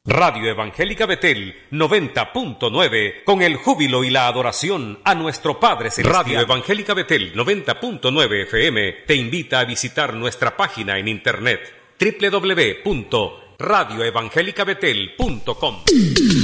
Radio Evangélica Betel 90.9, con el júbilo y la adoración a nuestro Padre Celestial. Radio Evangélica Betel 90.9 FM te invita a visitar nuestra página en internet www.radioevangelicabetel.com.